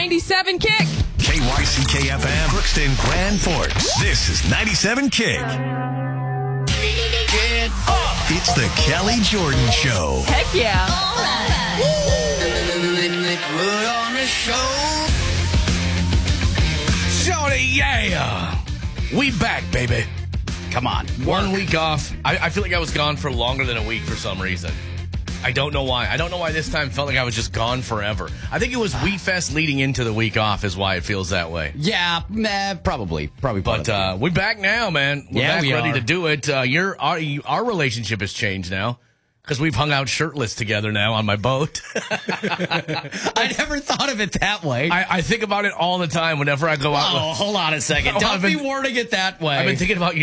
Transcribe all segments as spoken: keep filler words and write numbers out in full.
ninety-seven Kick. K Y C K F M, Crookston, Grand Forks. This is ninety-seven Kick. Get up. It's the Kelly Jordan Show. Heck yeah. Put on a show. Shorty, yeah. We back, baby. Come on. One week off. I, I feel like I was gone for longer than a week for some reason. I don't know why. I don't know why this time felt like I was just gone forever. I think it was Wheat Fest leading into the week off is why it feels that way. Yeah, nah, probably. Probably. But uh, we're back now, man. We're Yeah, back we ready are. to do it. Uh, your our, our relationship has changed now because we've hung out shirtless together now on my boat. I never thought of it that way. I, I think about it all the time whenever I go out. oh, hold on a second. Oh, Don't I've be been- wording it that way. I've been thinking about you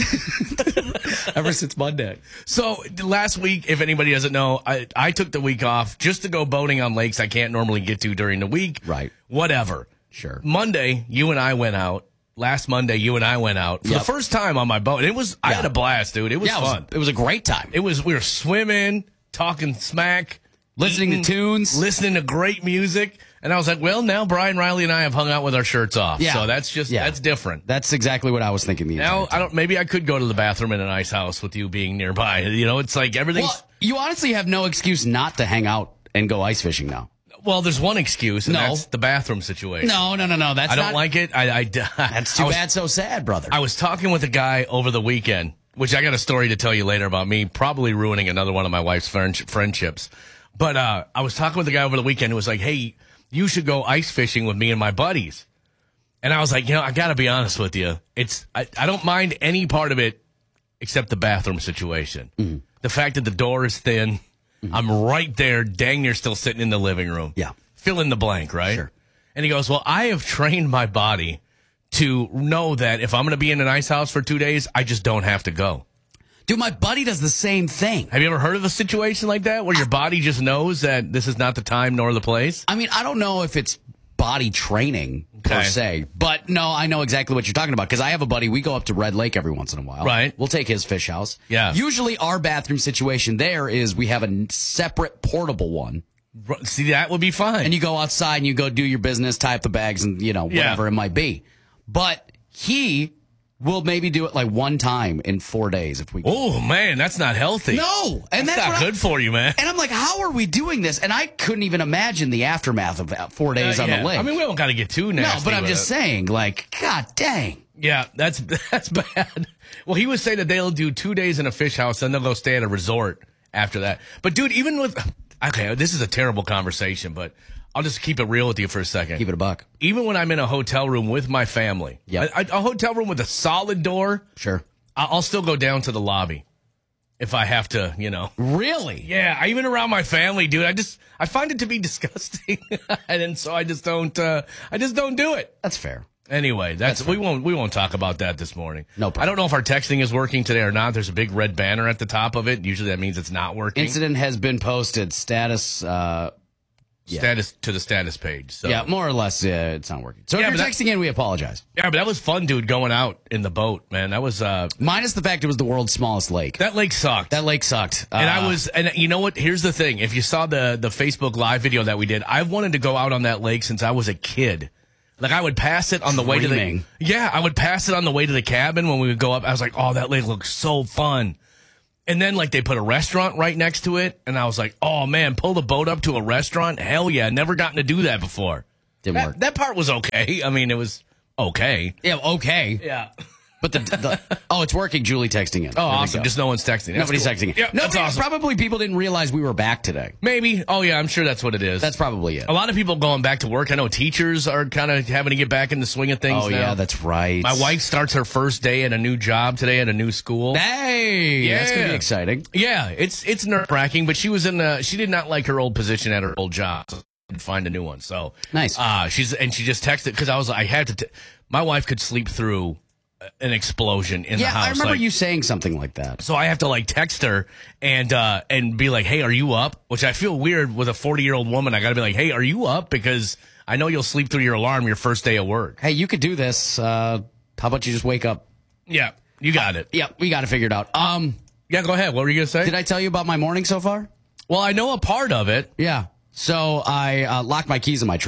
nonstop. ever since Monday. So last week, if anybody doesn't know, I, I took the week off just to go boating on lakes I can't normally get to during the week. Right. Whatever. Sure. Monday, you and I went out. Last Monday, you and I went out for Yep. the first time on my boat. It was I Yeah. had a blast, dude. It was yeah, it was, fun. it was a great time. It was we were swimming, talking smack, Listening eating, to tunes. listening to great music, and I was like, well, now Brian Riley and I have hung out with our shirts off. Yeah. So that's just Yeah. that's different. That's exactly what I was thinking the entire Now time. I don't. Maybe I could go to the bathroom in a nice house with you being nearby. You know, it's like everything's. Well, you honestly have no excuse not to hang out and go ice fishing now. Well, there's one excuse, and No. that's the bathroom situation. No, no, no, no. That's I don't not, like it. I, I That's too I was, bad, so sad, brother. I was talking with a guy over the weekend, which I got a story to tell you later about me probably ruining another one of my wife's friend, friendships. But uh, I was talking with a guy over the weekend who was like, "Hey, you should go ice fishing with me and my buddies." And I was like, "You know, I got to be honest with you. It's I, I don't mind any part of it except the bathroom situation. Mm-hmm. The fact that the door is thin." I'm right there, dang near still sitting in the living room. Yeah. Fill in the blank, right? Sure. And he goes, well, I have trained my body to know that if I'm going to be in an ice house for two days, I just don't have to go. Dude, my buddy does the same thing. Have you ever heard of a situation like that where your body just knows that this is not the time nor the place? I mean, I don't know if it's body training per Okay. se, but no, I know exactly what you're talking about because I have a buddy. We go up to Red Lake every once in a while. Right. We'll take his fish house. Yeah. Usually our bathroom situation there is we have a separate portable one. R- See, that would be fine. And you go outside and you go do your business, tie up the bags and, you know, whatever Yeah. it might be. But he will maybe do it like one time in four days if we can. oh, man, that's not healthy. No. And that's, that's, not what good I, for you, man. And I'm like, how are we doing this? And I couldn't even imagine the aftermath of that four days Uh, on yeah. the lake. I mean, we don't got to get too no, nasty. but I'm with just it. saying, like, God dang. Yeah, that's that's bad. Well, he was saying that they'll do two days in a fish house, then they'll go stay at a resort after that. But, dude, even with okay, this is a terrible conversation, but I'll just keep it real with you for a second. Keep it a buck. Even when I'm in a hotel room with my family, Yep. a, a hotel room with a solid door, Sure. I- I'll still go down to the lobby if I have to, you know. Really? Yeah, I, even around my family, dude. I just I find it to be disgusting, and so I just don't. Uh, I just don't do it. That's fair. Anyway, that's, we won't we won't talk about that this morning. No problem. I don't know if our texting is working today or not. There's a big red banner at the top of it. Usually that means it's not working. Incident has been posted. Status, uh, Status to the status page. So. yeah, more or less, uh, it's not working. So Yeah, if but you're that- texting in, we apologize. Yeah, but that was fun, dude. Going out in the boat, man. That was uh, Minus the fact it was the world's smallest lake. that lake sucked. That lake sucked. and Uh, I was, and you know what? Here's the thing. If you saw the the Facebook live video that we did, I've wanted to go out on that lake since I was a kid. Like I would pass it on the way to the Dreaming. yeah, I would pass it on the way to the cabin when we would go up. I was like, oh, that lake looks so fun. And then like they put a restaurant right next to it, and I was like, oh man, pull the boat up to a restaurant? Hell yeah, never gotten to do that before. Didn't That, work. that part was okay. I mean, it was okay. Yeah, okay. Yeah. But the, the oh, it's working. Julie texting in. Oh, There we awesome. go. Just no one's texting. That's Nobody's cool. texting in. Yeah, that's Nobody, awesome. Probably people didn't realize we were back today. Maybe. Oh yeah, I'm sure that's what it is. That's probably it. A lot of people going back to work. I know teachers are kind of having to get back in the swing of things Oh now. yeah, that's right. My wife starts her first day at a new job today at a new school. Hey, that's gonna Yeah. be exciting. yeah, it's it's nerve wracking, but she was in the she did not like her old position at her old job. So I had to find a new one. So Nice. Uh, she's and she just texted because I was I had to. T- my wife could sleep through an explosion in Yeah, the house. I remember like- you saying something like that. So I have to like text her and uh, and be like, "Hey, are you up?" Which I feel weird with a forty year old woman. I got to be like, "Hey, are you up?" Because I know you'll sleep through your alarm your first day at work. Hey, you could do this. Uh, how about you just wake up? Yeah, you got it. Yeah, we got to figure it out. Um, Yeah, go ahead. What were you gonna say? did I tell you about my morning so far? Well, I know a part of it. Yeah. So I uh, locked my keys in my truck.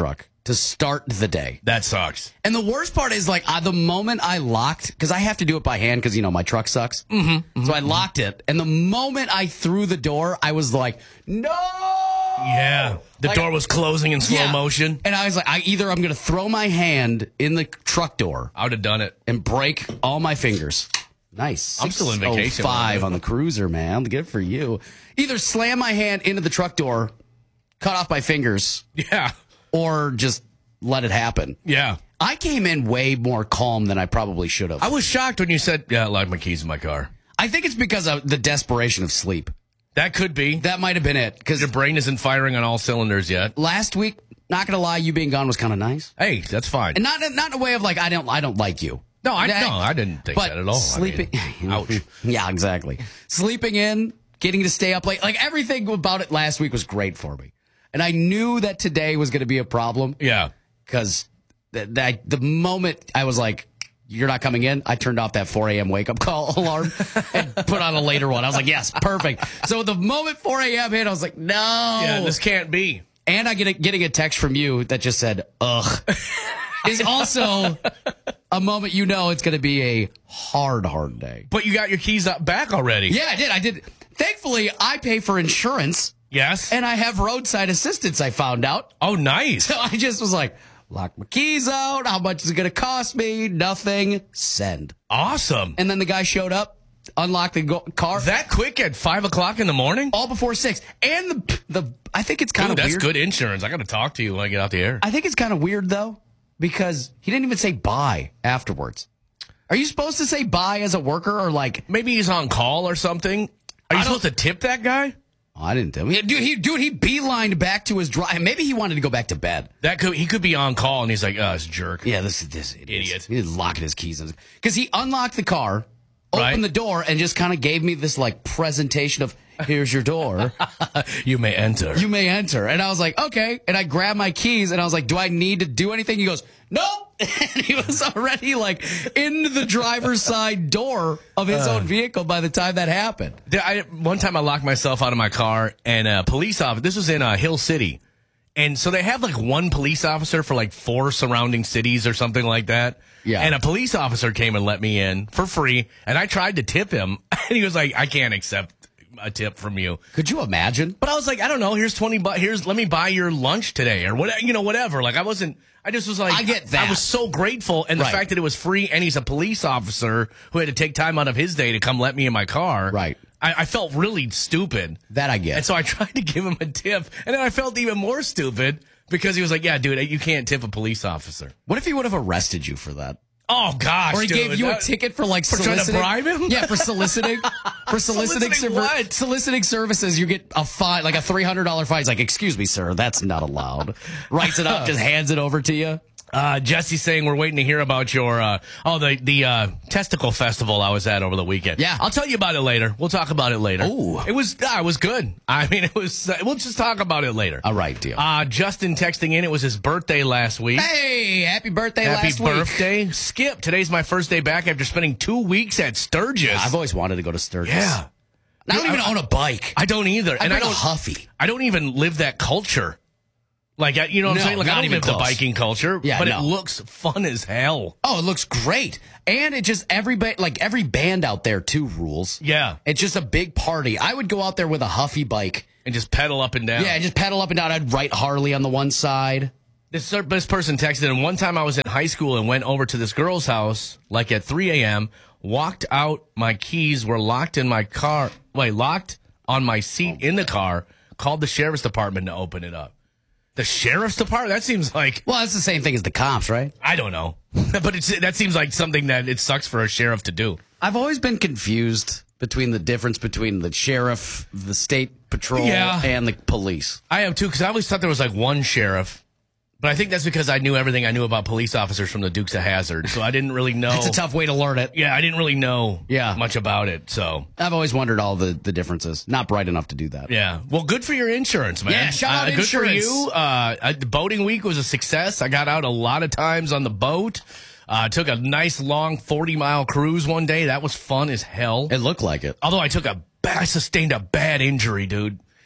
to start the day. That sucks. And the worst part is, like, uh, the moment I locked, because I have to do it by hand because, you know, my truck sucks. Mm-hmm, mm-hmm. So I locked it. And the moment I threw the door, I was like, no! Yeah. The like, door was closing in slow yeah. motion. And I was like, I either I'm going to throw my hand in the truck door. I would have done it. And break all my fingers. Nice. I'm still in vacation. Five on the cruiser, man. Good for you. Either slam my hand into the truck door, cut off my fingers. Yeah. Or just let it happen. Yeah. I came in way more calm than I probably should have. I was shocked when you said, yeah, I left my keys in my car. I think it's because of the desperation of sleep. That could be. That might have been it. Because your brain isn't firing on all cylinders yet. Last week, not going to lie, you being gone was kind of nice. Hey, that's fine. And not, not in a way of like, I don't, I don't like you. No, I, no, I didn't think but that at all. Sleeping, I mean, ouch. Yeah, exactly. Sleeping in, getting to stay up late, like everything about it last week was great for me. And I knew that today was going to be a problem. Yeah. Because th- that the moment I was like, you're not coming in, I turned off that four a.m. wake-up call alarm and put on a later one. I was like, yes, perfect. So the moment four a.m. hit, I was like, no. Yeah, this can't be. And I get a, getting a text from you that just said, ugh, is also a moment you know it's going to be a hard, hard day. But you got your keys up back already. Yeah, I did. I did. Thankfully, I pay for insurance. Yes. And I have roadside assistance, I found out. Oh, nice. So I just was like, lock my keys out. How much is it going to cost me? Nothing. Send. Awesome. And then the guy showed up, unlocked the go- car. That quick at five o'clock in the morning? All before six. And the, the I think it's kind Dude, of that's weird. good insurance. I got to talk to you when I get out the air. I think it's kind of weird, though, because he didn't even say bye afterwards. Are you supposed to say bye as a worker or like... Maybe he's on call or something. Are you supposed to tip that guy? Oh, I didn't tell him. Dude, he, dude, he beelined back to his drive. Maybe he wanted to go back to bed. That could He could be on call, and he's like, oh, this jerk. Yeah, this is this idiot. Idiot. He was locking his keys in. Because he unlocked the car, opened Right. the door, and just kind of gave me this, like, presentation of, here's your door. You may enter. You may enter. And I was like, okay. And I grabbed my keys, and I was like, do I need to do anything? He goes, nope. And he was already, like, in the driver's side door of his Uh. own vehicle by the time that happened. I, one time I locked myself out of my car, and a police officer, this was in uh, Hill City, and so they have like one police officer for like four surrounding cities or something like that. Yeah. And a police officer came and let me in for free, and I tried to tip him, and he was like, I can't accept a tip from you. Could you imagine? But I was like, I don't know, here's twenty bucks, here's, let me buy your lunch today, or whatever, you know, whatever. Like, I wasn't, I just was like, I get that. I was so grateful, and the Right. fact that it was free, and he's a police officer who had to take time out of his day to come let me in my car. Right. I, I felt really stupid. That I get. And so I tried to give him a tip, and then I felt even more stupid because he was like, yeah, dude, you can't tip a police officer. What if he would have arrested you for that? Oh, gosh, Or he dude, gave you that- a ticket for like For trying to soliciting. bribe him? Yeah, for soliciting. For soliciting, Soliciting server- what? soliciting services, you get a fine, like a three hundred dollars fine. He's like, excuse me, sir, that's not allowed. Writes it up, just hands it over to you. Uh, Jesse's saying we're waiting to hear about your, uh, oh, the, the, uh, testicle festival I was at over the weekend. Yeah. I'll tell you about it later. We'll talk about it later. Ooh. It was, uh, it was good. I mean, it was, uh, we'll just talk about it later. All right, deal. Uh, Justin texting in, it was his birthday last week. Hey, happy birthday Happy last week. birthday. Skip, today's my first day back after spending two weeks at Sturgis. I've always wanted to go to Sturgis. yeah. I don't even own a bike. I don't either. I and I bring a don't, Huffy. I don't even live that culture. Like, I- you know what No, I'm saying? Like, not I don't even live the close. biking culture, Yeah, but no. it looks fun as hell. Oh, it looks great. And it just, every ba- like every band out there too rules. Yeah. It's just a big party. I would go out there with a Huffy bike. And just pedal up and down. Yeah, just pedal up and down. I'd write Harley on the one side. This, this person texted, and one time I was in high school and went over to this girl's house, like at three a.m., walked out, my keys were locked in my car, wait, locked on my seat in the car, called the sheriff's department to open it up. The sheriff's department? That seems like, Well, that's the same thing as the cops, right? I don't know. But it's, that seems like something that it sucks for a sheriff to do. I've always been confused between the difference between the sheriff, the state patrol, Yeah. and the police. I have too, because I always thought there was like one sheriff. But I think that's because I knew everything I knew about police officers from the Dukes of Hazzard. So I didn't really know. It's a tough way to learn it. Yeah, I didn't really know Yeah. much about it. So, I've always wondered all the, the differences. Not bright enough to do that. yeah. Well, good for your insurance, man. Yeah, shout out uh, Good for insurance. you. Uh, uh, the boating week was a success. I got out a lot of times on the boat. Uh, took a nice long forty mile cruise one day. That was fun as hell. It looked like it. Although I took a bad, I sustained a bad injury, dude.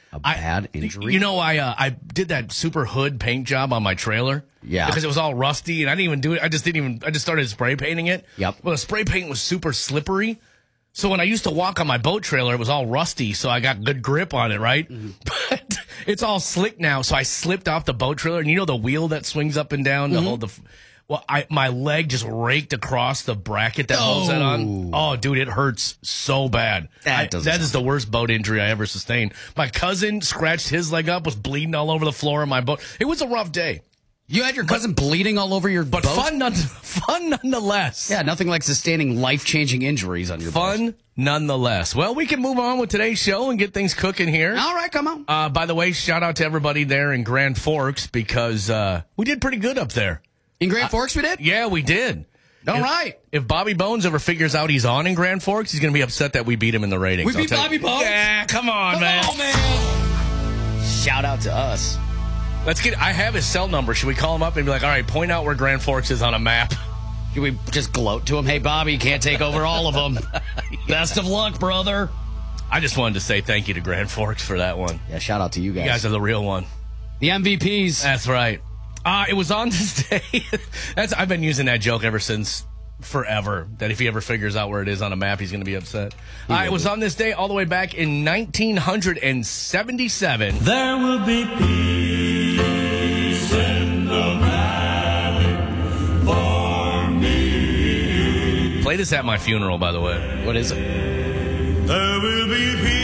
A bad I, injury? You know, I uh, I did that super hood paint job on my trailer. Yeah. Because it was all rusty, and I didn't even do it. I just didn't even, I just started spray painting it. Yep. Well, the spray paint was super slippery. So when I used to walk on my boat trailer, it was all rusty, so I got good grip on it, right? Mm-hmm. But it's all slick now, so I slipped off the boat trailer, and you know the wheel that swings up and down to mm-hmm. hold the... Well, I my leg just raked across the bracket that oh. holds that on. Oh, dude, it hurts so bad. That, I, that is the worst boat injury I ever sustained. My cousin scratched his leg up, was bleeding all over the floor of my boat. It was a rough day. You had your cousin but, bleeding all over your but boat? But fun, none, fun nonetheless. Yeah, nothing like sustaining life-changing injuries on your boat. Fun nonetheless. Well, we can move on with today's show and get things cooking here. All right, come on. Uh, by the way, shout out to everybody there in Grand Forks because uh, we did pretty good up there. In Grand Forks we did? Uh, yeah, we did. All if, right. If Bobby Bones ever figures out he's on in Grand Forks, he's going to be upset that we beat him in the ratings. We beat Bobby Bones? Yeah, come on, come man. Come on, man. Shout out to us. Let's get. I have his cell number. Should we call him up and be like, all right, point out where Grand Forks is on a map? Should we just gloat to him? Hey, Bobby, you can't take over all of them. yeah. Best of luck, brother. I just wanted to say thank you to Grand Forks for that one. Yeah, shout out to you guys. You guys are the real one. The M V Ps. That's right. Uh, it was on this day. That's I've been using that joke ever since forever, that if he ever figures out where it is on a map, he's going to be upset. Uh, it was on this day all the way back in nineteen seventy-seven. There will be peace in the valley for me. Play this at my funeral, by the way. What is it? There will be peace.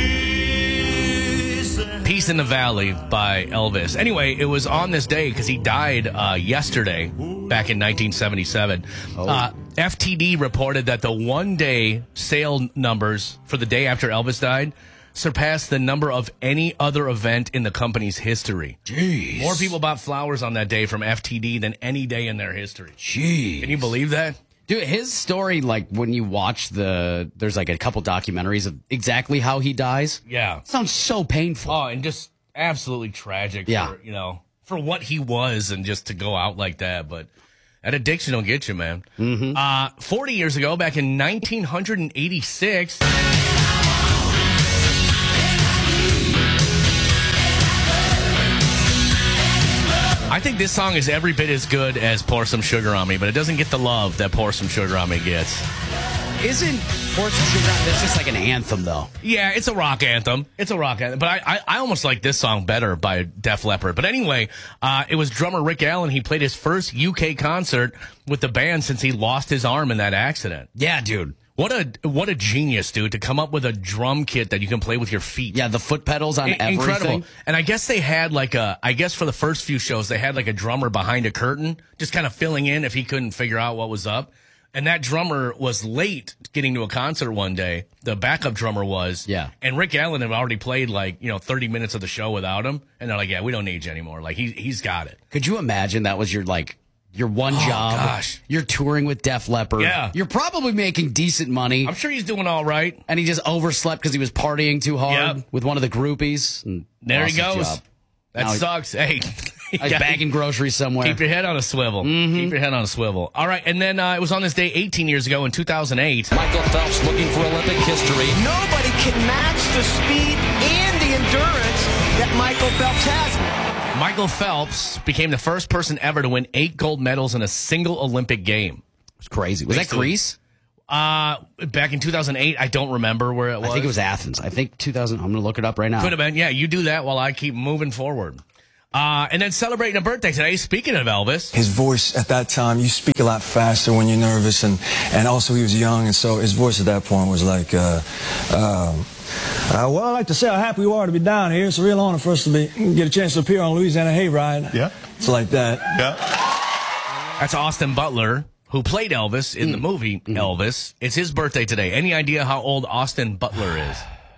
Peace in the Valley by Elvis. Anyway, it was on this day because he died uh, yesterday, back in nineteen seventy-seven. Oh. Uh, F T D reported that the one-day sale numbers for the day after Elvis died surpassed the number of any other event in the company's history. Jeez. More people bought flowers on that day from F T D than any day in their history. Jeez. Can you believe that? Dude, his story, like, when you watch the, there's like a couple documentaries of exactly how he dies. Yeah. It sounds so painful. Oh, and just absolutely tragic. Yeah. For, you know, for what he was and just to go out like that. But that addiction will get you, man. Mm-hmm. Uh, forty years ago, back in nineteen eighty-six. I think this song is every bit as good as Pour Some Sugar on Me, but it doesn't get the love that Pour Some Sugar on Me gets. Isn't Pour Some Sugar on Me, that's just like an anthem, though. Yeah, it's a rock anthem. It's a rock anthem. But I, I, I almost like this song better by Def Leppard. But anyway, uh, it was drummer Rick Allen. He played his first U K concert with the band since he lost his arm in that accident. Yeah, dude. What a what a genius, dude, to come up with a drum kit that you can play with your feet. Yeah, the foot pedals on I- everything. Incredible. And I guess they had like a, I guess for the first few shows, they had like a drummer behind a curtain, just kind of filling in if he couldn't figure out what was up. And that drummer was late getting to a concert one day. The backup drummer was. Yeah. And Rick Allen had already played like, you know, thirty minutes of the show without him. And they're like, yeah, we don't need you anymore. Like, he, he's got it. Could you imagine that was your, like, your one Oh, job? gosh. You're touring with Def Leppard. Yeah. You're probably making decent money. I'm sure he's doing all right. And he just overslept because he was partying too hard Yep. with one of the groupies. And There he lost his goes. job. That Now he- sucks. Hey. He's bagging groceries somewhere. Keep your head on a swivel. Mm-hmm. Keep your head on a swivel. All right, and then uh, it was on this day eighteen years ago in two thousand eight. Michael Phelps looking for Olympic history. Nobody can match the speed and the endurance that Michael Phelps has. Michael Phelps became the first person ever to win eight gold medals in a single Olympic game. It's crazy. Was that Greece? Uh, back in two thousand eight, I don't remember where it was. I think it was Athens. I think two thousand. I'm going to look it up right now. Could have been. Yeah, you do that while I keep moving forward. Uh, and then celebrating a birthday today. Speaking of Elvis. His voice at that time, you speak a lot faster when you're nervous, and, and also he was young, and so his voice at that point was like, uh, um, uh, well, I'd like to say how happy we are to be down here. It's a real honor for us to be get a chance to appear on Louisiana Hayride. Yeah. It's like that. Yeah. That's Austin Butler, who played Elvis in the movie Elvis. It's his birthday today. Any idea how old Austin Butler is?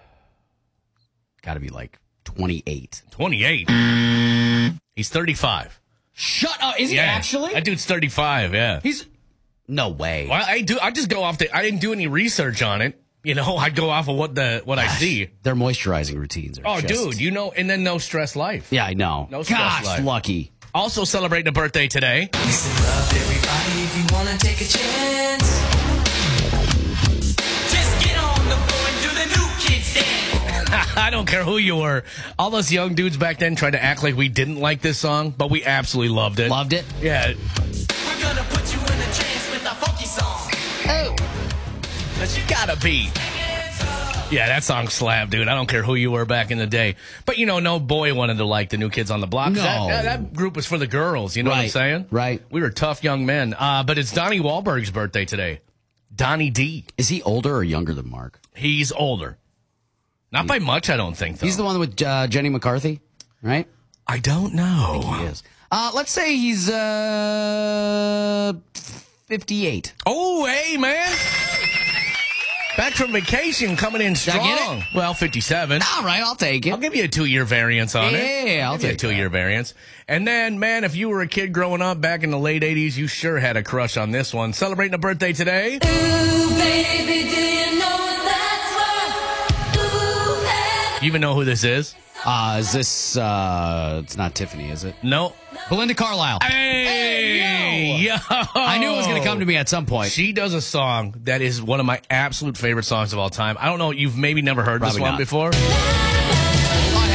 Got to be like twenty-eight. twenty-eight. He's thirty-five. Shut up. Is he Yeah. actually? That dude's thirty-five, yeah. He's no way. Well, I do. I just go off the. I didn't do any research on it. You know, I go off of what the what I see. Their moisturizing routines are Oh, just... dude, you know, and then no stress life. Yeah, I know. No stress Gosh, life. lucky. Also celebrating a birthday today. Listen, love everybody if you wanna take a chance. Just get on the floor and do the new kids dance. I don't care who you were. All those young dudes back then tried to act like we didn't like this song, but we absolutely loved it. Loved it? Yeah. We're gonna put you in a trance with a funky song. Oh. But you gotta be. Yeah, that song slapped, dude. I don't care who you were back in the day. But, you know, no boy wanted to like the New Kids on the Block. No. That, that, that group was for the girls, you know what I'm Right, saying? right. We were tough young men. Uh, but it's Donnie Wahlberg's birthday today. Donnie D. Is he older or younger than Mark? He's older. Not by much, I don't think, though. He's the one with uh, Jenny McCarthy, right? I don't know. He is. Uh, let's say he's uh, fifty-eight. Oh, hey, man. Back from vacation, coming in Did I get strong. it? Well, fifty-seven. All right, I'll take it. I'll give you a two-year variance on it. Yeah, I'll give you a take two-year variance. And then, man, if you were a kid growing up back in the late eighties, you sure had a crush on this one. Celebrating a birthday today. Ooh, baby, do you know that's what? Ooh, hey. You even know who this is? Uh, is this, uh, it's not Tiffany, is it? No. Belinda Carlisle. Hey, yo. I knew it was going to come to me at some point. She does a song that is one of my absolute favorite songs of all time. I don't know, you've maybe never heard Probably this one not. before? I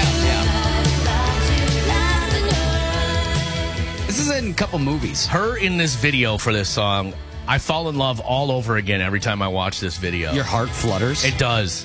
have, yeah. This is in a couple movies. Her in this video for this song, I fall in love all over again every time I watch this video. Your heart flutters. It does.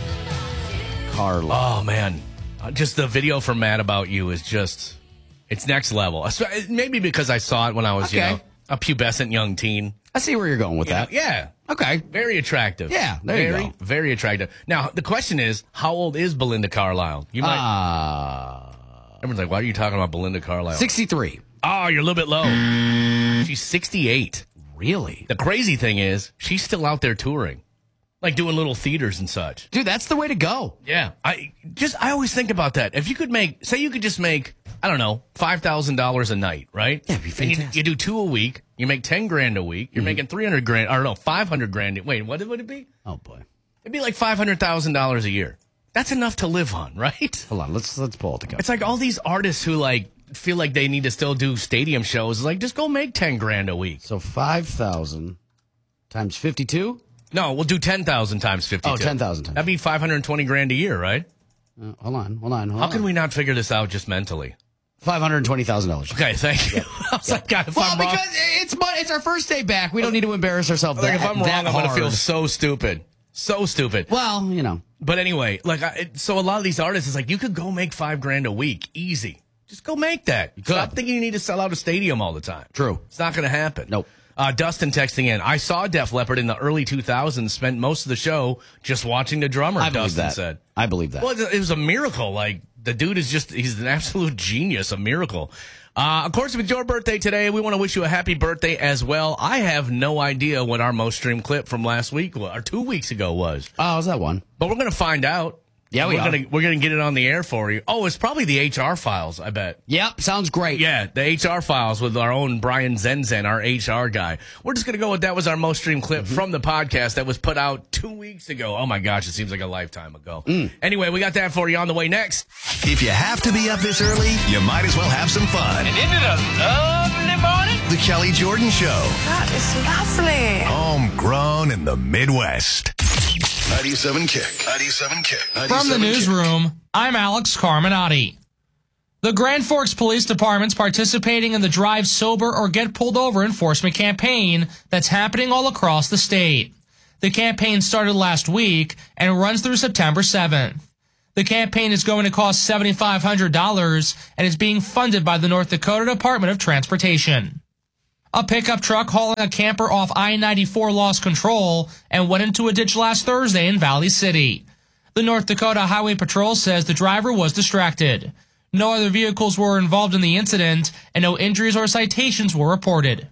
Carlisle. Oh, man. Uh, Just the video for Mad About You is just, it's next level. So, uh, Maybe because I saw it when I was, you Okay. know, a pubescent young teen. I see where you're going with You know, that. yeah. Okay. Very attractive. Yeah, there you very, go. Very attractive. Now, the question is, how old is Belinda Carlisle? You might. Uh, Everyone's like, why are you talking about Belinda Carlisle? sixty-three. Oh, you're a little bit low. She's sixty-eight. Really? The crazy thing is, she's still out there touring, like doing little theaters and such. Dude, that's the way to go. Yeah, I just I always think about that. If you could make, say, you could just make, I don't know, five thousand dollars a night, right? Yeah, it'd be And you, fantastic. you do two a week. You make ten grand a week. You're making three hundred grand. Or no, five hundred grand. Wait, what would it be? Oh, boy. It'd be like five hundred thousand dollars a year. That's enough to live on, right? Hold on. Let's let's pull it together. It's like all these artists who like feel like they need to still do stadium shows. Like, just go make ten grand a week. So five thousand times fifty-two? No, we'll do ten thousand times fifty-two. Oh, ten thousand times. That'd be five hundred twenty grand a year, right? Uh, hold on. Hold on. Hold How on. can we not figure this out just mentally? five hundred twenty thousand dollars. Okay, thank you. I was like, God, if Well, I'm wrong, because it's mon- it's our first day back. We don't need to embarrass ourselves like, that, if I'm that wrong, I'm going to hard. feel so stupid. So stupid. Well, you know. But anyway, like, I, it, so a lot of these artists is like, you could go make five grand a week. Easy. Just go make that. Stop could. thinking you need to sell out a stadium all the time. True. It's not going to happen. Nope. Uh, Dustin texting in, I saw Def Leppard in the early two thousands, spent most of the show just watching the drummer, I believe Dustin that. said. I believe that. Well, it it was a miracle. Like, the dude is just, he's an absolute genius, a miracle. Uh, of course, if it's your birthday today, we want to wish you a happy birthday as well. I have no idea what our most streamed clip from last week wa- or two weeks ago was, Oh, is that one? but we're going to find out. Yeah, we we're are. Gonna, we're going to get it on the air for you. Oh, it's probably the H R files, I bet. Yep, sounds great. Yeah, the H R files with our own Brian Zenzen, our H R guy. We're just going to go with that was our most streamed clip Mm-hmm. from the podcast that was put out two weeks ago. Oh, my gosh, it seems like a lifetime ago. Mm. Anyway, we got that for you on the way next. If you have to be up this early, you might as well have some fun. Isn't it a lovely morning? The Kelly Jordan Show. That is lovely. Homegrown in the Midwest. ninety-seven Kick. ninety-seven Kick. From the newsroom, I'm Alex Carminati. The Grand Forks Police Department's participating in the Drive Sober or Get Pulled Over enforcement campaign that's happening all across the state. The campaign started last week and runs through September seventh. The campaign is going to cost seven thousand five hundred dollars and is being funded by the North Dakota Department of Transportation. A pickup truck hauling a camper off I ninety-four lost control and went into a ditch last Thursday in Valley City. The North Dakota Highway Patrol says the driver was distracted. No other vehicles were involved in the incident, and no injuries or citations were reported.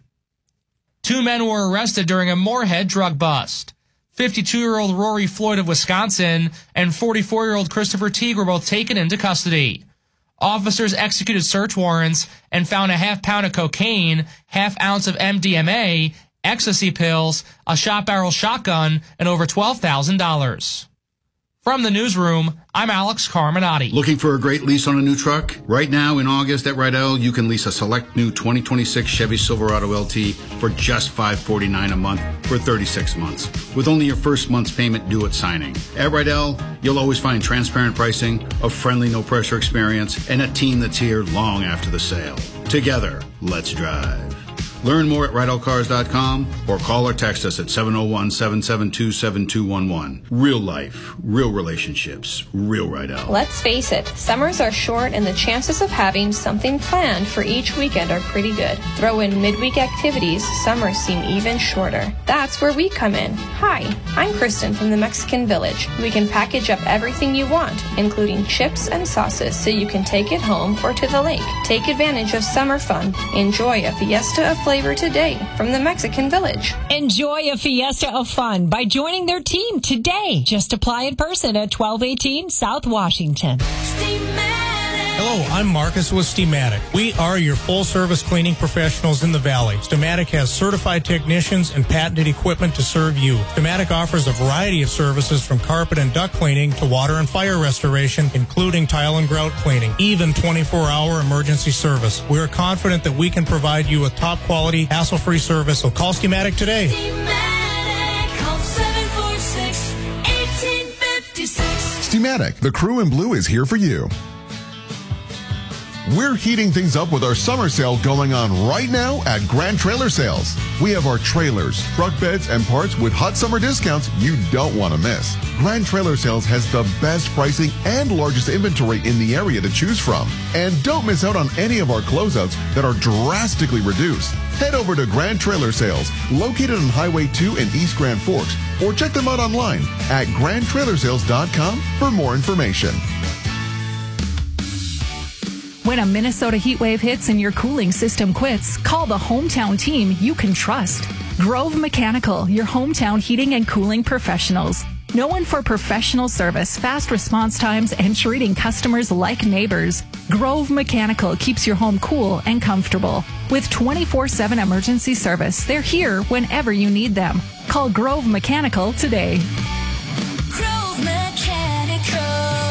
Two men were arrested during a Moorhead drug bust. fifty-two-year-old Rory Floyd of Wisconsin and forty-four-year-old Christopher Teague were both taken into custody. Officers executed search warrants and found a half pound of cocaine, half ounce of M D M A, ecstasy pills, a shot barrel shotgun, and over twelve thousand dollars. From the newsroom, I'm Alex Carminati. Looking for a great lease on a new truck? Right now in August at Rydell, you can lease a select new twenty twenty-six Chevy Silverado L T for just five hundred forty-nine dollars a month for thirty-six months, with only your first month's payment due at signing. At Rydell, you'll always find transparent pricing, a friendly, no-pressure experience, and a team that's here long after the sale. Together, let's drive. Learn more at Rydell Cars dot com or call or text us at seven oh one, seven seven two, seven two one one. Real life, real relationships, real Rydell. Let's face it, summers are short and the chances of having something planned for each weekend are pretty good. Throw in midweek activities, summers seem even shorter. That's where we come in. Hi, I'm Kristen from the Mexican Village. We can package up everything you want, including chips and sauces, so you can take it home or to the lake. Take advantage of summer fun. Enjoy a fiesta of flavor today from the Mexican Village. Enjoy a fiesta of fun by joining their team today. Just apply in person at twelve eighteen South Washington. Hello, I'm Marcus with Steamatic. We are your full-service cleaning professionals in the Valley. Steamatic has certified technicians and patented equipment to serve you. Steamatic offers a variety of services from carpet and duct cleaning to water and fire restoration, including tile and grout cleaning, even twenty-four hour emergency service. We are confident that we can provide you with top-quality, hassle-free service, so call Steamatic today. Steamatic, call seven four six, one eight five six. Steamatic, the crew in blue is here for you. We're heating things up with our summer sale going on right now at Grand Trailer Sales. We have our trailers, truck beds, and parts with hot summer discounts you don't want to miss. Grand Trailer Sales has the best pricing and largest inventory in the area to choose from. And don't miss out on any of our closeouts that are drastically reduced. Head over to Grand Trailer Sales, located on Highway two in East Grand Forks, or check them out online at grand trailer sales dot com for more information. When a Minnesota heat wave hits and your cooling system quits, call the hometown team you can trust. Grove Mechanical, your hometown heating and cooling professionals. Known for professional service, fast response times, and treating customers like neighbors, Grove Mechanical keeps your home cool and comfortable. With twenty-four seven emergency service, they're here whenever you need them. Call Grove Mechanical today. Grove Mechanical.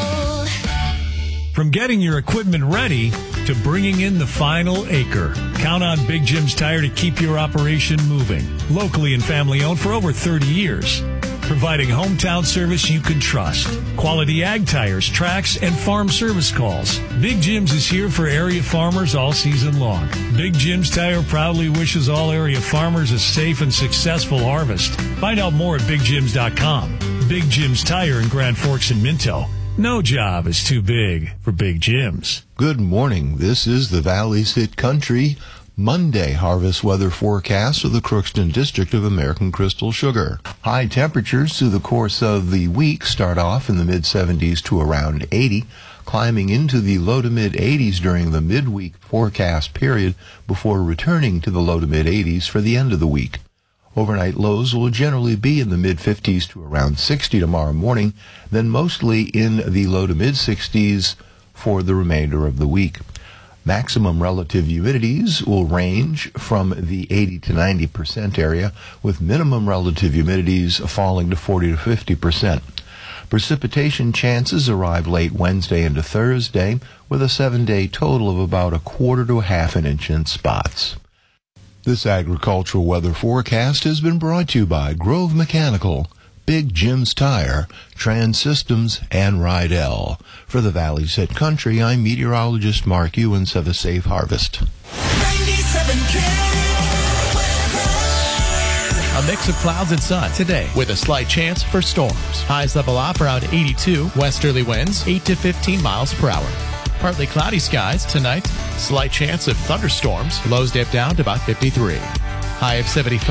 From getting your equipment ready to bringing in the final acre, count on Big Jim's Tire to keep your operation moving. Locally and family owned for over thirty years. Providing hometown service you can trust. Quality ag tires, tracks, and farm service calls. Big Jim's is here for area farmers all season long. Big Jim's Tire proudly wishes all area farmers a safe and successful harvest. Find out more at big jims dot com. Big Jim's Tire in Grand Forks and Minto. No job is too big for Big Jim's. Good morning. This is the Valley's Hit Country Monday harvest weather forecast of the Crookston District of American Crystal Sugar. High temperatures through the course of the week start off in the mid seventies to around eighty, climbing into the low to mid eighties during the midweek forecast period before returning to the low to mid eighties for the end of the week. Overnight lows will generally be in the mid fifties to around sixty tomorrow morning, then mostly in the low to mid sixties for the remainder of the week. Maximum relative humidities will range from the eighty to ninety percent area, with minimum relative humidities falling to forty to fifty percent. Precipitation chances arrive late Wednesday into Thursday, with a seven-day total of about a quarter to a half an inch in spots. This agricultural weather forecast has been brought to you by Grove Mechanical, Big Jim's Tire, Trans Systems, and Rydell. For the Valley's Hit Country, I'm meteorologist Mark Ewens. Have a safe harvest. ninety-seven A mix of clouds and sun today with a slight chance for storms. Highs level off around eighty-two. Westerly winds eight to fifteen miles per hour. Partly cloudy skies tonight. Slight chance of thunderstorms. Lows dip down to about fifty-three. High of seventy-five.